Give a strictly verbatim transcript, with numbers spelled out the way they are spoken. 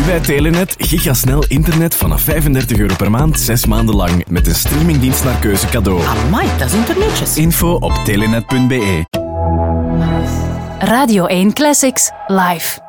bij Telenet gigasnel internet vanaf vijfendertig euro per maand, zes maanden lang. Met een streamingdienst naar keuze cadeau. Amai, dat is internetjes. Info op telenet punt be. Radio één Classics, live.